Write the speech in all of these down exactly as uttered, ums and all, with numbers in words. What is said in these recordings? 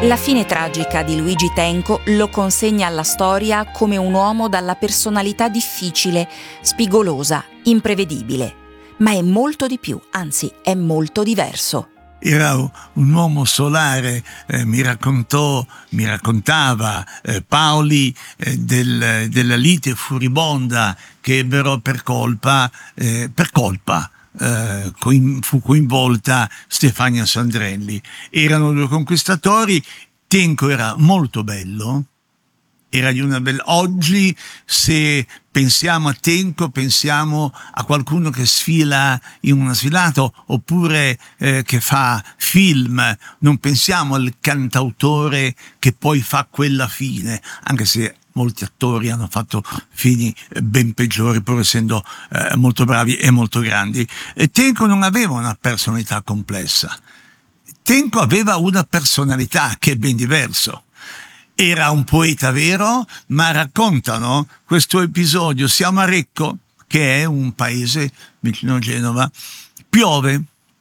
La fine tragica di Luigi Tenco lo consegna alla storia come un uomo dalla personalità difficile, spigolosa, imprevedibile. Ma è molto di più, anzi è molto diverso. Era un uomo solare, eh, mi raccontò, mi raccontava eh, Paoli eh, del, della lite furibonda che ebbero per colpa, eh, per colpa. Uh, coin, fu coinvolta Stefania Sandrelli. Erano due conquistatori. Tenco era molto bello, era di una bella. Oggi, se pensiamo a Tenco, pensiamo a qualcuno che sfila in una sfilata oppure eh, che fa film. Non pensiamo al cantautore che poi fa quella fine, anche se molti attori hanno fatto fini ben peggiori, pur essendo eh, molto bravi e molto grandi. E Tenco non aveva una personalità complessa. Tenco aveva una personalità che è ben diverso. Era un poeta vero, ma raccontano questo episodio. Siamo a Recco, che è un paese vicino a Genova. Piove.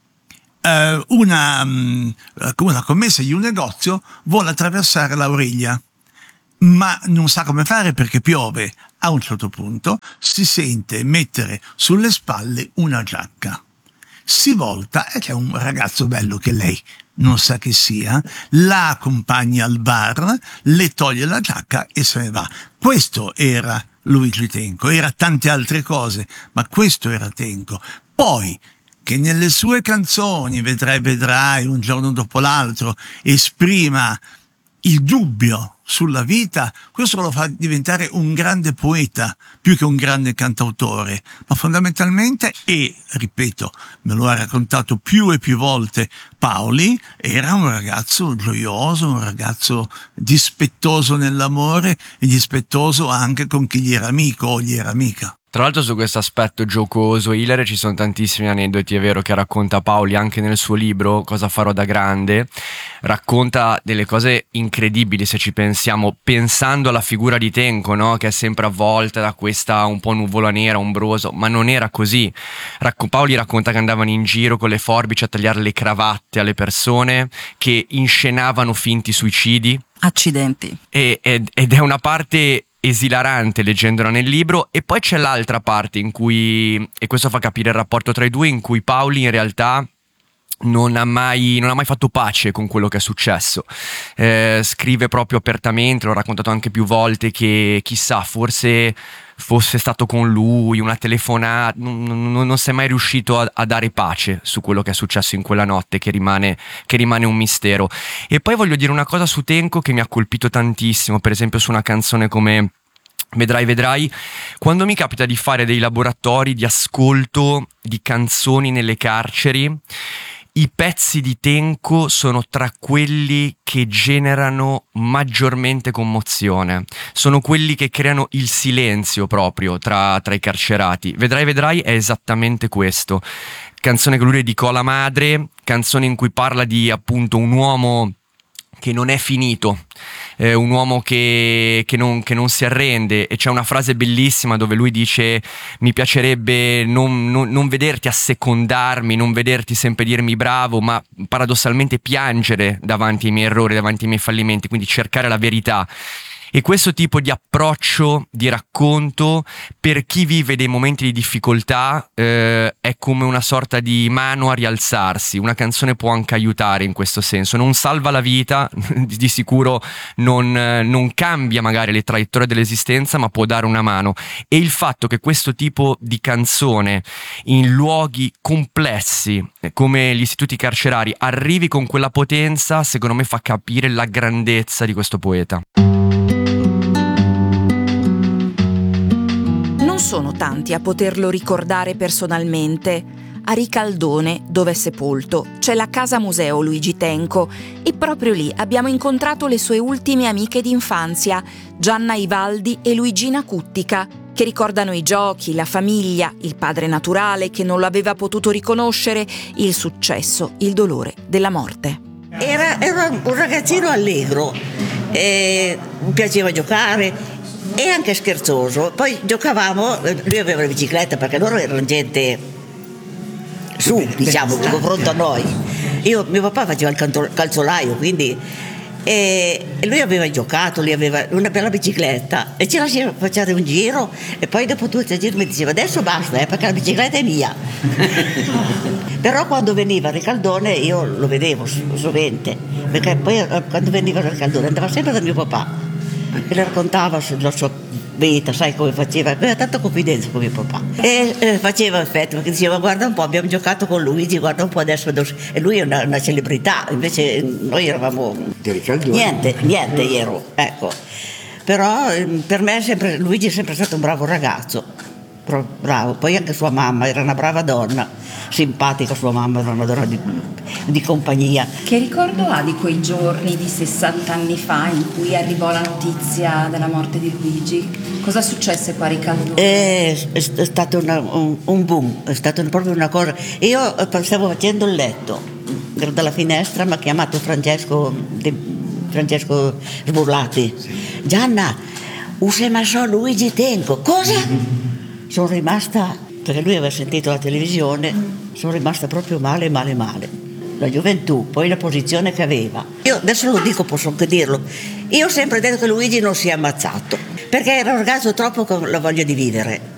Uh, una, um, una commessa di un negozio vuole attraversare l'Aurelia, ma non sa come fare perché piove. A un certo punto si sente mettere sulle spalle una giacca. Si volta e c'è un ragazzo bello che lei non sa che sia, la accompagna al bar, le toglie la giacca e se ne va. Questo era Luigi Tenco, era tante altre cose, ma questo era Tenco. Poi, che nelle sue canzoni, Vedrai, vedrai, Un giorno dopo l'altro, esprima il dubbio sulla vita, questo lo fa diventare un grande poeta più che un grande cantautore, ma fondamentalmente, e ripeto, me lo ha raccontato più e più volte Paoli, era un ragazzo gioioso, un ragazzo dispettoso nell'amore e dispettoso anche con chi gli era amico o gli era amica. Tra l'altro su questo aspetto giocoso, hilare, ci sono tantissimi aneddoti, è vero, che racconta Paoli anche nel suo libro Cosa farò da grande. Racconta delle cose incredibili se ci pensiamo, pensando alla figura di Tenco, no? Che è sempre avvolta da questa un po' nuvola nera, ombroso, ma non era così. Racco- Paoli racconta che andavano in giro con le forbici a tagliare le cravatte alle persone, che inscenavano finti suicidi. Accidenti. E, ed, ed è una parte esilarante leggendola nel libro, e poi c'è l'altra parte in cui, e questo fa capire il rapporto tra i due, in cui Paoli in realtà non ha mai, non ha mai fatto pace con quello che è successo. Eh, scrive proprio apertamente, l'ho raccontato anche più volte, che chissà, forse fosse stato con lui una telefonata, non, non, non si è mai riuscito a, a dare pace su quello che è successo in quella notte, che rimane, che rimane un mistero. E poi voglio dire una cosa su Tenco che mi ha colpito tantissimo, per esempio su una canzone come Vedrai, vedrai, quando mi capita di fare dei laboratori di ascolto di canzoni nelle carceri, i pezzi di Tenco sono tra quelli che generano maggiormente commozione, sono quelli che creano il silenzio proprio tra, tra i carcerati. Vedrai, vedrai è esattamente questo. Canzone che lui dedicò alla madre, canzone in cui parla di appunto un uomo che non è finito, eh, un uomo che, che, non, che non si arrende, e c'è una frase bellissima dove lui dice: mi piacerebbe non, non, non vederti assecondarmi, non vederti sempre dirmi bravo, ma paradossalmente piangere davanti ai miei errori, davanti ai miei fallimenti, quindi cercare la verità. E questo tipo di approccio, di racconto, per chi vive dei momenti di difficoltà, eh, è come una sorta di mano a rialzarsi. Una canzone può anche aiutare in questo senso. Non salva la vita, di sicuro non, non cambia magari le traiettorie dell'esistenza, ma può dare una mano. E il fatto che questo tipo di canzone, in luoghi complessi come gli istituti carcerari, arrivi con quella potenza, secondo me fa capire la grandezza di questo poeta. Non sono tanti a poterlo ricordare personalmente. A Ricaldone, dove è sepolto, c'è la casa museo Luigi Tenco, e proprio lì abbiamo incontrato le sue ultime amiche d'infanzia, Gianna Ivaldi e Luigina Cuttica, che ricordano i giochi, la famiglia, il padre naturale che non lo aveva potuto riconoscere, il successo, il dolore della morte. Era, era un ragazzino allegro, eh, mi piaceva giocare e anche scherzoso. Poi giocavamo, lui aveva la bicicletta perché loro erano gente su, diciamo, in confronto a noi. Io, mio papà faceva il canto, calzolaio, quindi e lui aveva giocato, lui aveva una bella bicicletta e ce la faceva un giro e poi dopo due o tre giri mi diceva adesso basta eh, perché la bicicletta è mia. Però quando veniva a Ricaldone io lo vedevo sovente, perché poi quando veniva a Ricaldone andava sempre da mio papà e le raccontava la sua vita, sai come faceva, aveva tanta confidenza con mio papà e eh, faceva effetto perché diceva guarda un po', abbiamo giocato con Luigi, guarda un po' adesso, e lui è una, una celebrità, invece noi eravamo niente, niente ero, ecco. Però per me è sempre, Luigi è sempre stato un bravo ragazzo, bravo, poi anche sua mamma era una brava donna, simpatica sua mamma, era una donna di, di compagnia. Che ricordo ha di quei giorni di sessanta anni fa in cui arrivò la notizia della morte di Luigi? Cosa successe qua a Ricaldone? È, è stato una, un, un boom, è stata proprio una cosa. Io stavo facendo il letto, ero dalla finestra, mi ha chiamato Francesco, Francesco Sburlati. Gianna, usema so Luigi Tenco. Cosa? Sono rimasta, perché lui aveva sentito la televisione, sono rimasta proprio male, male, male. La gioventù, poi la posizione che aveva. Io adesso lo dico, posso anche dirlo. Io ho sempre detto che Luigi non si è ammazzato, perché era un ragazzo troppo con la voglia di vivere.